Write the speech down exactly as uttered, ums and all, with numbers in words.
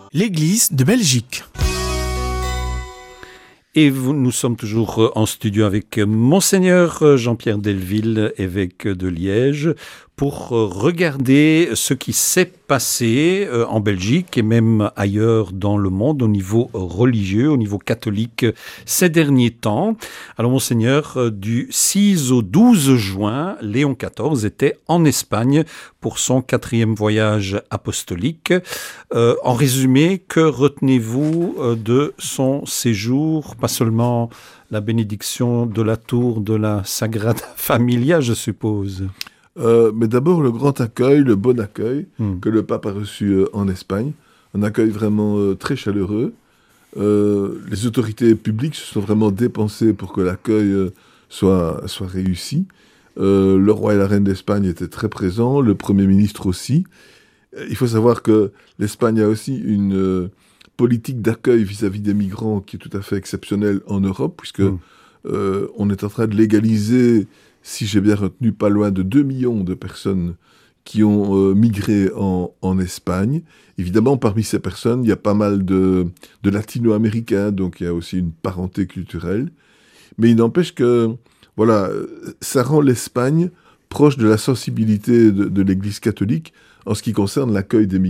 L'Église de Belgique. Et vous, nous sommes toujours en studio avec Monseigneur Jean-Pierre Delville, évêque de Liège, pour regarder ce qui s'est passé en Belgique et même ailleurs dans le monde au niveau religieux, au niveau catholique ces derniers temps. Alors Monseigneur, du six au douze juin, Léon quatorze était en Espagne pour son quatrième voyage apostolique. Euh, en résumé, que retenez-vous de son séjour? Pas seulement la bénédiction de la tour de la Sagrada Familia, je suppose. Euh, mais d'abord, le grand accueil, le bon accueil Mm. que le pape a reçu euh, en Espagne. Un accueil vraiment euh, très chaleureux. Euh, les autorités publiques se sont vraiment dépensées pour que l'accueil euh, soit, soit réussi. Euh, le roi et la reine d'Espagne étaient très présents, le premier ministre aussi. Euh, Il faut savoir que l'Espagne a aussi une euh, politique d'accueil vis-à-vis des migrants qui est tout à fait exceptionnelle en Europe, puisque Mm. euh, on est en train de légaliser, si j'ai bien retenu, pas loin de deux millions de personnes qui ont euh, migré en, en Espagne. Évidemment, parmi ces personnes, il y a pas mal de, de latino-américains, donc il y a aussi une parenté culturelle. Mais il n'empêche que, voilà, ça rend l'Espagne proche de la sensibilité de, de l'Église catholique en ce qui concerne l'accueil des migrants.